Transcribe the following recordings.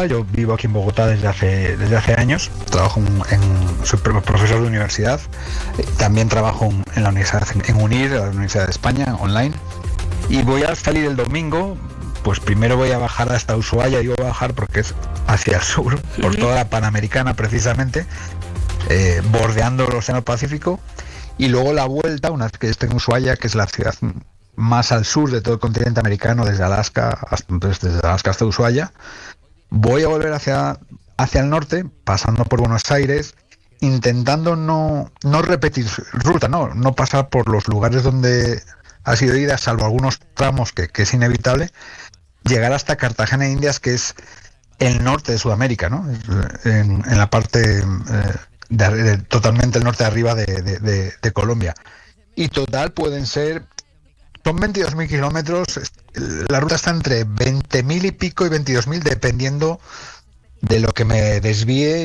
Bogotá. Yo vivo aquí en Bogotá desde hace años. Soy profesor de universidad. También trabajo en la universidad, en UNIR, la Universidad de España, online. Y voy a salir el domingo. Pues primero voy a bajar hasta Ushuaia. Digo bajar porque es hacia el sur, por toda la Panamericana precisamente, bordeando el Océano Pacífico. Y luego la vuelta, una vez que esté en Ushuaia, que es la ciudad más al sur de todo el continente americano, desde Alaska hasta Ushuaia, voy a volver hacia el norte, pasando por Buenos Aires, intentando no repetir ruta, no pasar por los lugares donde ha sido ida, salvo algunos tramos que es inevitable, llegar hasta Cartagena de Indias, que es el norte de Sudamérica, ¿no? En la parte totalmente el norte de arriba de Colombia. Y total son 22.000 kilómetros. La ruta está entre 20.000 y pico y 22.000, dependiendo de lo que me desvíe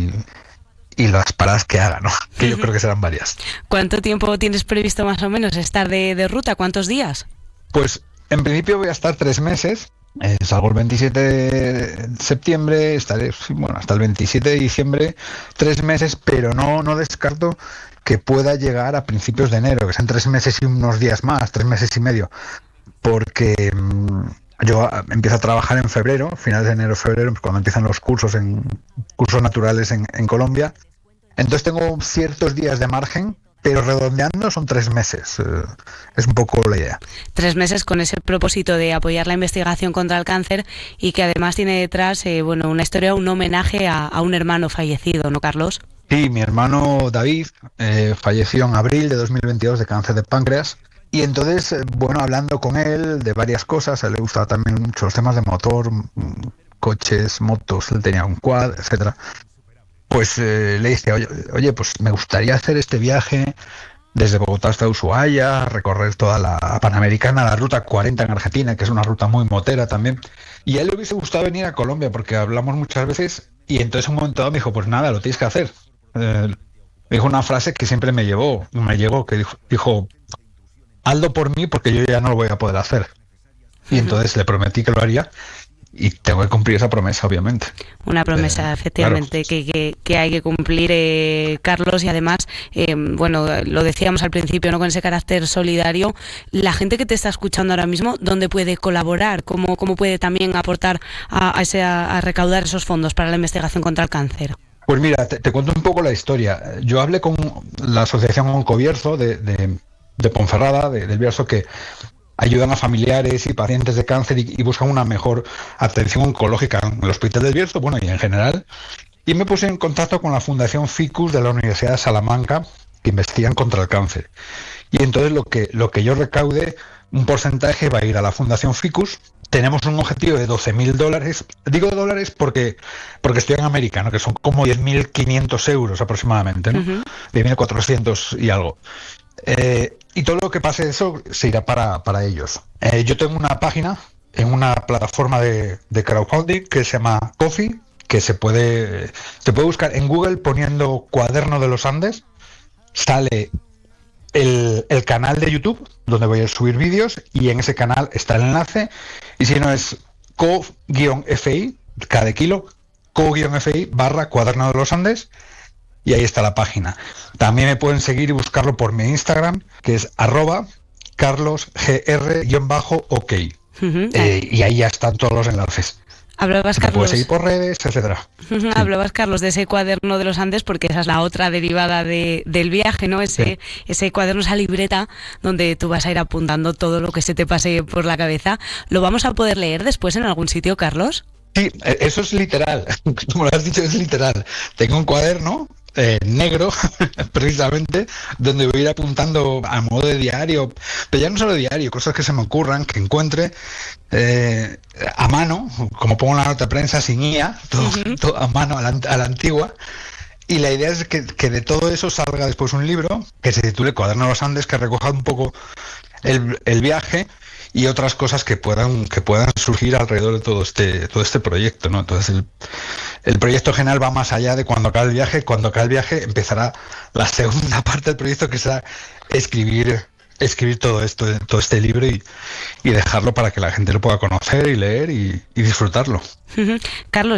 y las paradas que haga, ¿no? Que yo creo que serán varias. ¿Cuánto tiempo tienes previsto más o menos estar de ruta? ¿Cuántos días? Pues en principio voy a estar 3 meses. Salgo el 27 de septiembre, estaré hasta el 27 de diciembre, 3 meses, pero no descarto que pueda llegar a principios de enero, que sean 3 meses y unos días más, 3 meses y medio, porque yo empiezo a trabajar en febrero, finales de enero, febrero, cuando empiezan los cursos naturales en Colombia. Entonces tengo ciertos días de margen, pero redondeando son 3 meses. Es un poco la idea. 3 meses con ese propósito de apoyar la investigación contra el cáncer, y que además tiene detrás una historia, un homenaje a un hermano fallecido, ¿no, Carlos? Sí, mi hermano David falleció en abril de 2022 de cáncer de páncreas. Y entonces, hablando con él de varias cosas, a él le gustaba también mucho los temas de motor, coches, motos, él tenía un quad, etcétera. Pues le dije, oye, pues me gustaría hacer este viaje desde Bogotá hasta Ushuaia, recorrer toda la Panamericana, la Ruta 40 en Argentina, que es una ruta muy motera también. Y a él le hubiese gustado venir a Colombia, porque hablamos muchas veces, y entonces en un momento dado me dijo, pues nada, lo tienes que hacer. Me dijo una frase que siempre me llegó, que dijo, hazlo por mí porque yo ya no lo voy a poder hacer. Y entonces le prometí que lo haría. Y tengo que cumplir esa promesa, obviamente. Una promesa, efectivamente, claro, que hay que cumplir, Carlos. Y además, lo decíamos al principio, ¿no? Con ese carácter solidario, la gente que te está escuchando ahora mismo, ¿dónde puede colaborar? ¿Cómo puede también aportar a recaudar esos fondos para la investigación contra el cáncer? Pues mira, te cuento un poco la historia. Yo hablé con la asociación Oncobierzo de Ponferrada, del Bierzo, que ayudan a familiares y pacientes de cáncer y buscan una mejor atención oncológica en el Hospital del Bierzo, y en general. Y me puse en contacto con la Fundación Ficus de la Universidad de Salamanca, que investigan contra el cáncer. Y entonces lo que yo recaude, un porcentaje va a ir a la Fundación Ficus. Tenemos un objetivo de $12.000. Digo dólares porque estoy en América, ¿no? Que son como 10.500 euros aproximadamente, ¿no? 10.400 y algo. Y todo lo que pase de eso se irá para ellos. Yo tengo una página en una plataforma de crowdfunding que se llama Ko-fi, que se puede buscar en Google poniendo Cuaderno de los Andes. Sale el canal de YouTube donde voy a subir vídeos, y en ese canal está el enlace. Y si no, es co-fi, cada kilo, co-fi / Cuaderno de los Andes. Y ahí está la página. También me pueden seguir y buscarlo por mi Instagram, que es @carlosgr_ok. Y ahí ya están todos los enlaces. Hablabas, Carlos, puedes seguir por redes, etcétera. Hablabas, Carlos, de ese Cuaderno de los Andes, porque esa es la otra derivada del viaje, ¿no? Ese cuaderno, esa libreta donde tú vas a ir apuntando todo lo que se te pase por la cabeza. ¿Lo vamos a poder leer después en algún sitio, Carlos? Sí, eso es literal. Como lo has dicho, es literal. Tengo un cuaderno negro, precisamente, donde voy a ir apuntando a modo de diario, pero ya no solo diario, cosas que se me ocurran, que encuentre a mano, como pongo en la nota de prensa, sin IA, todo a mano, a la antigua. Y la idea es que de todo eso salga después un libro que se titule Cuaderno de los Andes, que recoja un poco el viaje y otras cosas que puedan surgir alrededor de todo este proyecto, ¿no? Entonces el proyecto general va más allá de cuando acabe el viaje. Cuando acabe el viaje empezará la segunda parte del proyecto, que será escribir todo este libro y dejarlo para que la gente lo pueda conocer y leer y disfrutarlo. Carlos,